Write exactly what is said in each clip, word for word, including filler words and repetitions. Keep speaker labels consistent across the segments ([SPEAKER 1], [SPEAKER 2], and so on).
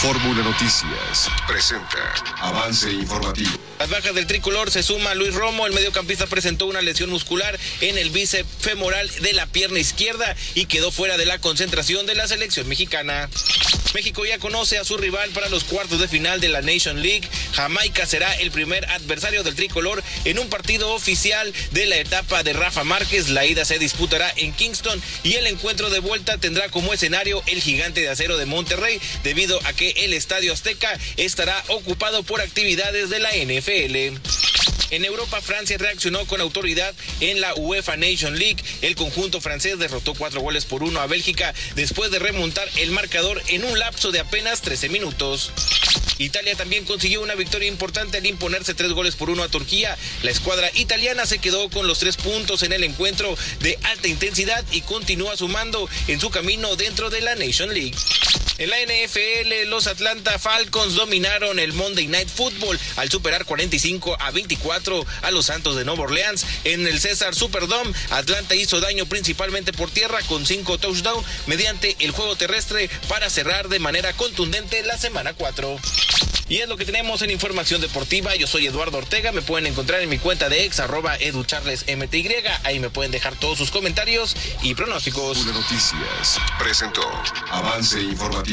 [SPEAKER 1] Fórmula Noticias presenta avance informativo.
[SPEAKER 2] Las bajas del tricolor se suma Luis Romo. El mediocampista presentó una lesión muscular en el bíceps femoral de la pierna izquierda y quedó fuera de la concentración de la selección mexicana. México ya conoce a su rival para los cuartos de final de la Nation League. Jamaica será el primer adversario del tricolor en un partido oficial de la etapa de Rafa Márquez. La ida se disputará en Kingston y el encuentro de vuelta tendrá como escenario el Gigante de Acero de Monterrey, debido a que el Estadio Azteca estará ocupado por actividades de la N F L. En Europa, Francia reaccionó con autoridad en la UEFA Nation League. El conjunto francés derrotó cuatro goles por uno a Bélgica después de remontar el marcador en un lapso de apenas trece minutos. Italia también consiguió una victoria importante al imponerse tres goles por uno a Turquía. La escuadra italiana se quedó con los tres puntos en el encuentro de alta intensidad y continúa sumando en su camino dentro de la Nation League. En la N F L, los Atlanta Falcons dominaron el Monday Night Football al superar cuarenta y cinco a veinticuatro a los Santos de Nueva Orleans. En el César Superdome, Atlanta hizo daño principalmente por tierra con cinco touchdowns mediante el juego terrestre para cerrar de manera contundente la semana cuatro. Y es lo que tenemos en información deportiva. Yo soy Eduardo Ortega, me pueden encontrar en mi cuenta de ex, arroba educharlesmty, ahí me pueden dejar todos sus comentarios y pronósticos.
[SPEAKER 1] Fórmula Noticias presentó avance informativo.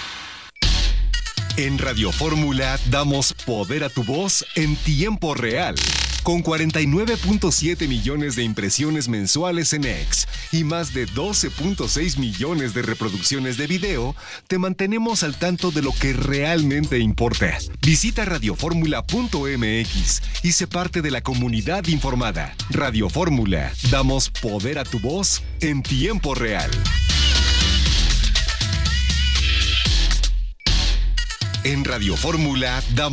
[SPEAKER 1] En Radio Fórmula damos poder a tu voz en tiempo real. Con cuarenta y nueve punto siete millones de impresiones mensuales en X y más de doce punto seis millones de reproducciones de video, te mantenemos al tanto de lo que realmente importa. Visita radioformula punto m x y sé parte de la comunidad informada. Radio Fórmula, damos poder a tu voz en tiempo real. En Radio Fórmula damos